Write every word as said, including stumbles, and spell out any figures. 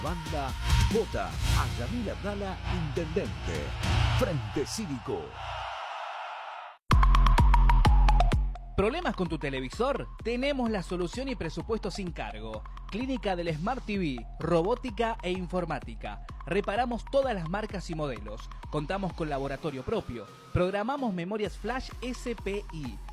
Banda, vota a Yamil Abdala, intendente. Frente Cívico. ¿Problemas con tu televisor? Tenemos la solución y presupuesto sin cargo. Clínica del Smart T V, robótica e informática. Reparamos todas las marcas y modelos. Contamos con laboratorio propio. Programamos memorias flash S P I.